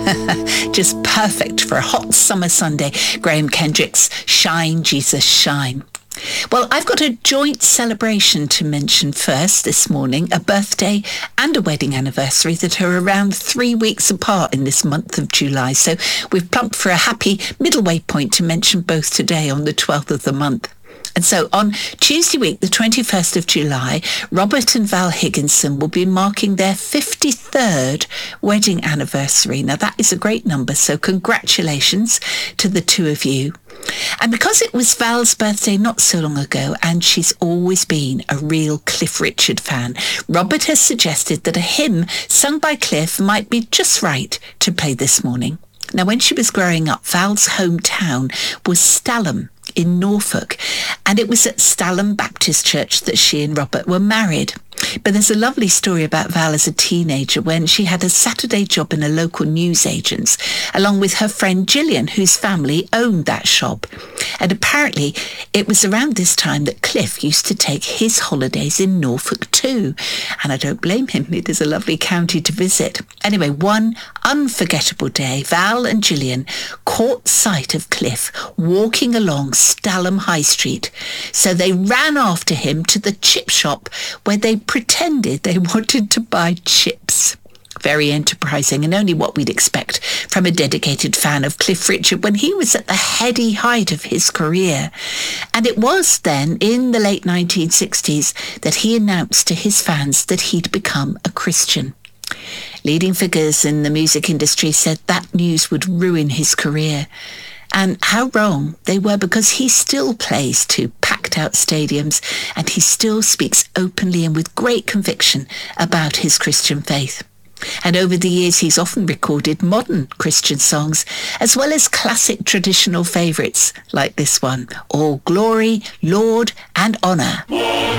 Just perfect for a hot summer Sunday. Graham Kendrick's Shine, Jesus, Shine. Well, I've got a joint celebration to mention first this morning, a birthday and a wedding anniversary that are around 3 weeks apart in this month of July. So we've plumped for a happy middle-way point to mention both today on the 12th of the month. And so on Tuesday week, the 21st of July, Robert and Val Higginson will be marking their 53rd wedding anniversary. Now, that is a great number, so congratulations to the two of you. And because it was Val's birthday not so long ago, and she's always been a real Cliff Richard fan, Robert has suggested that a hymn sung by Cliff might be just right to play this morning. Now, when she was growing up, Val's hometown was Stalham in Norfolk, and it was at Stalham Baptist Church that she and Robert were married. But there's a lovely story about Val as a teenager when she had a Saturday job in a local newsagent's, along with her friend Gillian, whose family owned that shop. And apparently it was around this time that Cliff used to take his holidays in Norfolk too. And I don't blame him. It is a lovely county to visit. Anyway, one unforgettable day, Val and Gillian caught sight of Cliff walking along Stalham High Street. So they ran after him to the chip shop where they pretended they wanted to buy chips. Very enterprising, and only what we'd expect from a dedicated fan of Cliff Richard when he was at the heady height of his career. And it was then, in the late 1960s, that he announced to his fans that he'd become a Christian. Leading figures in the music industry said that news would ruin his career. And how wrong they were, because he still plays to packed out stadiums and he still speaks openly and with great conviction about his Christian faith. And over the years, he's often recorded modern Christian songs, as well as classic traditional favourites like this one, All Glory, Lord and Honour.